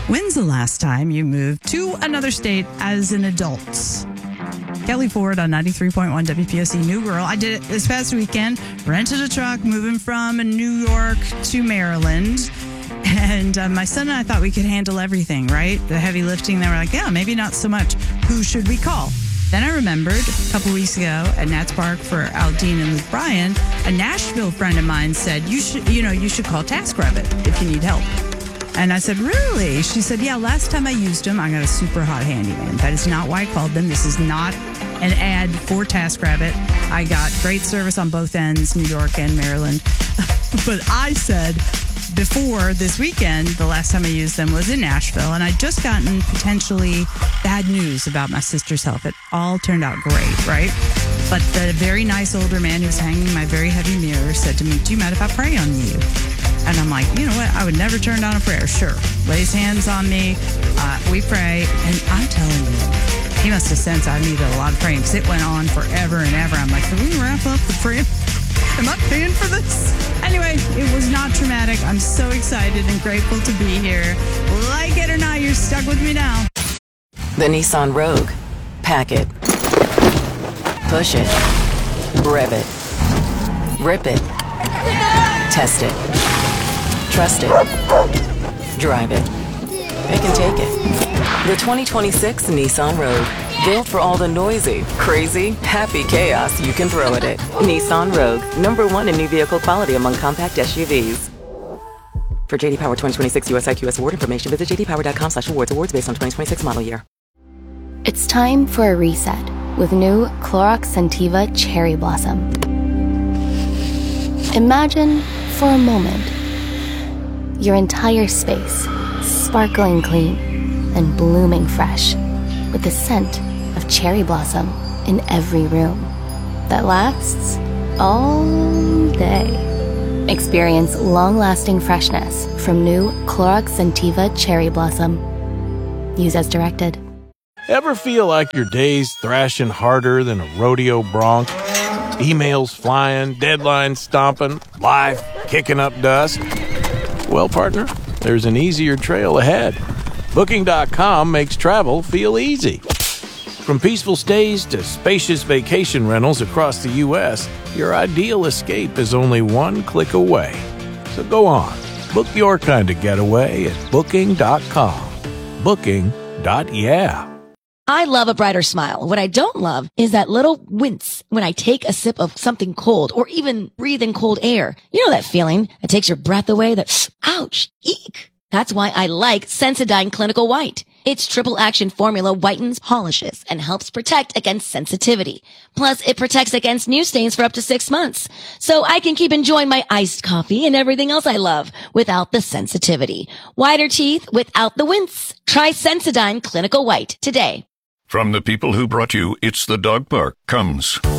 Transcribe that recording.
When's the last time you moved to another state as an adult? Kelly Ford on 93.1 WPOC, New Girl. I did it this past weekend. Rented a truck, moving from New York to Maryland. And my son and I thought we could handle everything, right? The heavy lifting. They were like, yeah, maybe not so much. Who should we call? Then I remembered a couple weeks ago at Nats Park for Aldine and Luke Bryan, a Nashville friend of mine said, you should call TaskRabbit if you need help. And I said, really? She said, yeah, last time I used them, I got a super hot handyman. That is not why I called them. This is not an ad for TaskRabbit. I got great service on both ends, New York and Maryland. But I said, before this weekend, the last time I used them was in Nashville, and I'd just gotten potentially bad news about my sister's health. It all turned out great, right? But the very nice older man who was hanging my very heavy mirror said to me, do you mind if I pray on you? And I'm like, you know what? I would never turn down a prayer. Sure. Lays hands on me. We pray. And I'm telling you, he must have sensed I needed a lot of praying because it went on forever and ever. I'm like, can we wrap up the prayer? Am I paying for this? Anyway, it was not traumatic. I'm so excited and grateful to be here. Like it or not, you're stuck with me now. The Nissan Rogue. Pack it. Push it. Rev it. Rip it. Test it. Trust it. Drive it. It can take it. The 2026 Nissan Rogue. Built for all the noisy, crazy, happy chaos you can throw at it. Nissan Rogue. #1 in new vehicle quality among compact SUVs. For J.D. Power 2026 US IQS award information, visit jdpower.com/awards. Awards based on 2026 model year. It's time for a reset with new Clorox Scentiva Cherry Blossom. Imagine, for a moment, your entire space sparkling clean and blooming fresh with the scent of cherry blossom in every room that lasts all day. Experience long-lasting freshness from new Clorox Scentiva Cherry Blossom. Use as directed. Ever feel like your day's thrashing harder than a rodeo bronc? Emails flying, deadlines stomping, life kicking up dust? Well, partner, there's an easier trail ahead. Booking.com makes travel feel easy. From peaceful stays to spacious vacation rentals across the U.S., your ideal escape is only one click away. So go on, book your kind of getaway at Booking.com. Booking.yeah. I love a brighter smile. What I don't love is that little wince when I take a sip of something cold or even breathe in cold air. You know that feeling that takes your breath away, that ouch, eek. That's why I like Sensodyne Clinical White. Its triple action formula whitens, polishes, and helps protect against sensitivity. Plus, it protects against new stains for up to 6 months. So I can keep enjoying my iced coffee and everything else I love without the sensitivity. Whiter teeth without the wince. Try Sensodyne Clinical White today. From the people who brought you It's the Dog Park comes